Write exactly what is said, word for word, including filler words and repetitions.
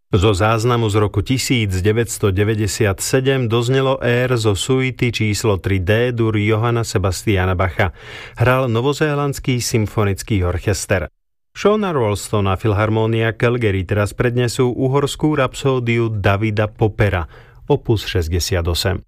Zo záznamu z roku tisícdeväťstodeväťdesiatsedem doznelo Air zo suity číslo tri D-dur Johanna Sebastiana Bacha. Hral novozélandský symfonický orchester. Shona Rolstona Filharmonia Calgary teraz prednesú uhorskú rapsódiu Davida Poppera, opus šesťdesiatosem.